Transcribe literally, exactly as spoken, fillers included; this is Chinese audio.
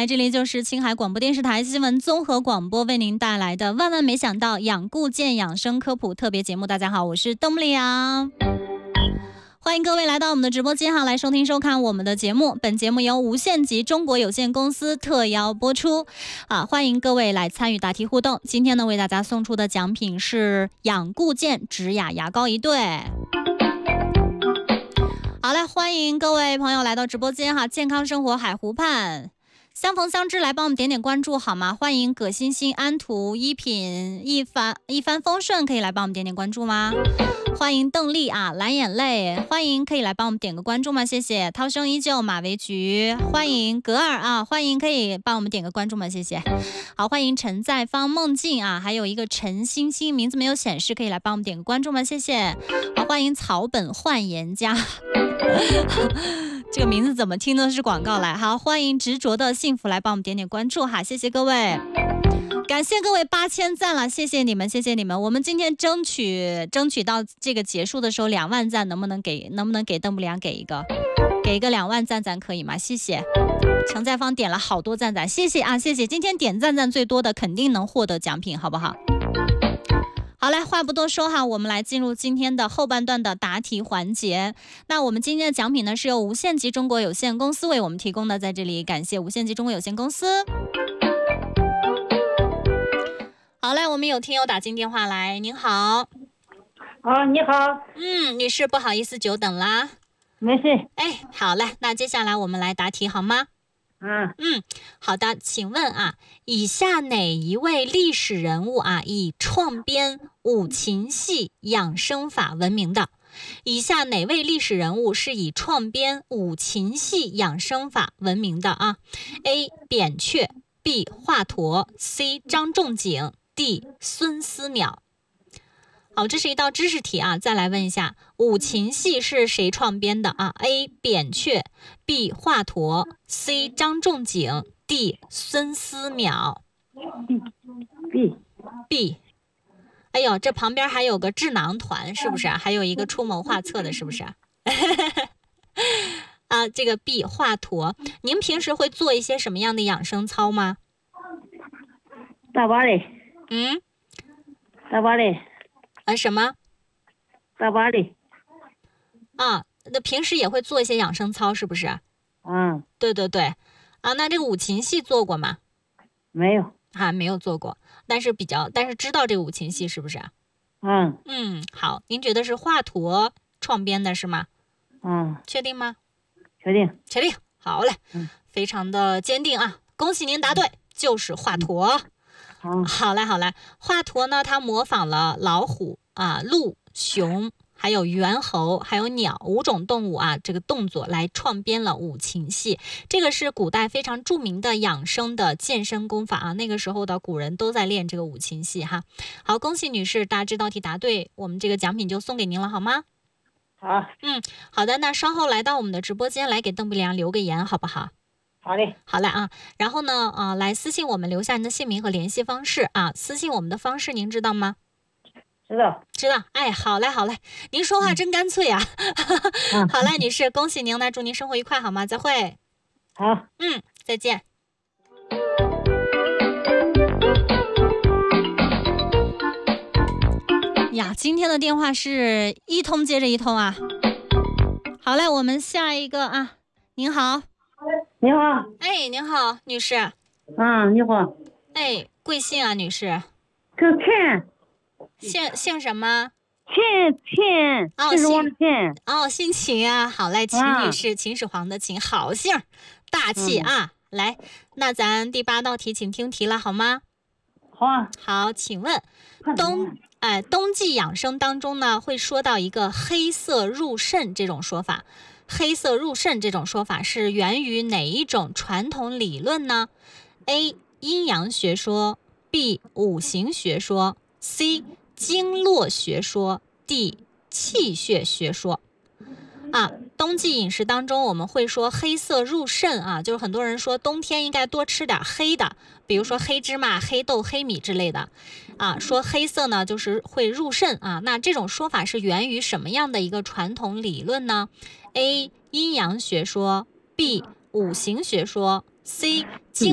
来，这里就是青海广播电视台新闻综合广播为您带来的万万没想到养固健养生科普特别节目。大家好，我是邓木丽阳。欢迎各位来到我们的直播间哈，来收听收看我们的节目。本节目由无限极中国有限公司特邀播出啊，欢迎各位来参与答题互动。今天呢，为大家送出的奖品是养固健植雅牙膏一对。好嘞，欢迎各位朋友来到直播间哈，健康生活海湖畔。相逢相知，来帮我们点点关注好吗？欢迎葛欣欣、安图、一品、一帆、一帆风顺，可以来帮我们点点关注吗？欢迎邓丽啊，蓝眼泪，欢迎可以来帮我们点个关注吗？谢谢。涛声依旧，马为菊，欢迎格尔啊，欢迎可以帮我们点个关注吗？谢谢。好，欢迎陈在芳、梦境啊，还有一个陈欣欣，名字没有显示，可以来帮我们点个关注吗？谢谢。好，欢迎草本焕颜家。这个名字怎么听都是广告来。好，欢迎执着的幸福来帮我们点点关注哈，谢谢各位，感谢各位八千赞了，谢谢你们，谢谢你们。我们今天争取争取到这个结束的时候两万赞，能不能给能不能给邓不良给一个给一个两万赞赞可以吗？谢谢。程在芳点了好多赞赞，谢谢啊，谢谢。今天点赞赞最多的肯定能获得奖品，好不好？好嘞，话不多说哈，我们来进入今天的后半段的答题环节。那我们今天的奖品呢，是由无限极中国有限公司为我们提供的，在这里感谢无限极中国有限公司。好嘞，我们有听友打进电话来，您好。 哦，你好。 嗯，女士，不好意思久等啦。 没事。 哎，好嘞，那接下来我们来答题好吗？ 嗯嗯，好的，请问啊，以下哪一位历史人物啊以创编五禽戏养生法闻名的？以下哪位历史人物是以创编五禽戏养生法闻名的啊 ？A. 扁鹊 B. 华佗 C. 张仲景 D. 孙思邈。好，这是一道知识题啊，再来问一下，五禽戏是谁创编的啊 ？A. 扁鹊 B. 华佗 C. 张仲景 D. 孙思邈。 B B。 哎呦，这旁边还有个智囊团是不是啊？还有一个出谋划策的是不是啊？啊，这个 B. 华佗。您平时会做一些什么样的养生操吗？ 大把嘞。 嗯， 大把嘞。 啊，什么？ 大把嘞。 啊，那平时也会做一些养生操是不是？ 嗯， 对对对。啊，那这个五禽戏做过吗？ 没有。 还、啊、没有做过，但是比较，但是知道这个五禽戏是不是？ 嗯嗯，好，您觉得是华佗创编的是吗？ 嗯， 确定吗？ 确定。 确定。好嘞， 嗯， 非常的坚定啊！恭喜您答对，就是华佗。 好， 好嘞，好嘞。华佗呢，他模仿了老虎啊、鹿、熊，还有猿猴，还有鸟五种动物啊，这个动作来创编了五禽戏。这个是古代非常著名的养生的健身功法啊，那个时候的古人都在练这个五禽戏哈。好，恭喜女士，大家这道题答对，我们这个奖品就送给您了，好吗？ 好。 嗯，好的，那稍后来到我们的直播间来给邓不良留个言，好不好？ 好嘞。 好嘞啊，然后呢，啊、呃，来私信我们留下您的姓名和联系方式啊，私信我们的方式您知道吗？ 知道。 知道。哎，好嘞，好嘞，您说话真干脆啊。 嗯、 好嘞，女士，恭喜您，那祝您生活愉快，好吗？再会。 好。 嗯，再见。呀，今天的电话是一通接着一通啊。好嘞，我们下一个啊，您好。 你好。 哎，您好，女士。 嗯，你好。 哎，贵姓啊，女士？ 姓陈。 姓姓什么？ 秦秦。 哦， 秦始皇的秦。 哦，姓秦啊。好嘞，秦女士，啊、秦始皇的秦，好姓，大气啊。嗯、来，那咱第八道题，请听题了，好吗？ 好啊。 好，请问冬哎冬季养生当中呢，会说到一个黑色入肾这种说法。黑色入肾这种说法是源于哪一种传统理论呢？ A. 阴阳学说 B. 五行学说 C. 经络学说 D. 气血学说。啊，冬季饮食当中我们会说黑色入肾啊，就是很多人说冬天应该多吃点黑的，比如说黑芝麻、黑豆、黑米之类的啊，说黑色呢就是会入肾啊。那这种说法是源于什么样的一个传统理论呢？ A. 阴阳学说 B. 五行学说 C. 经